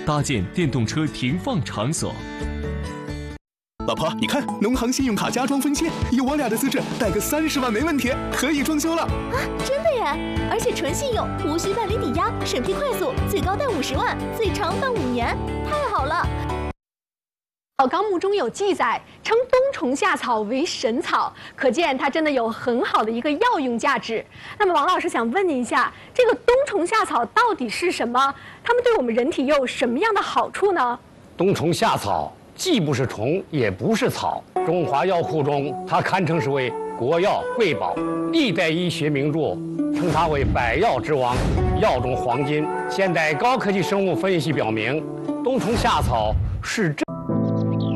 搭建电动车停放场所。 老婆，你看，农行信用卡加装分线，有我俩的资质，贷个30万没问题，可以装修了。 啊，真的耶！而且纯信用，无需办理抵押，审批快速，最高贷50万，最长办5年，太好了。 《纲目》中有记载，称冬虫夏草为神草，可见它真的有很好的一个药用价值。那么，王老师想问您一下，这个冬虫夏草到底是什么？它们对我们人体又有什么样的好处呢？ 冬虫夏草既不是虫，也不是草，中华药库中它堪称是为国药瑰宝，历代医学名著称它为百药之王，药中黄金。现代高科技生物分析表明，冬虫夏草是真。